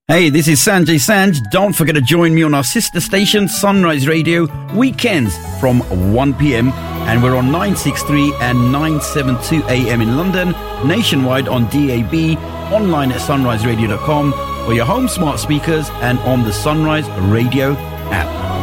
Hey, this is Sanjay Sanj. Don't forget to join me on our sister station, Sunrise Radio, weekends from 1 p.m. And we're on 963 and 972 a.m. in London, nationwide on DAB, online at sunriseradio.com, for your home smart speakers and on the Sunrise Radio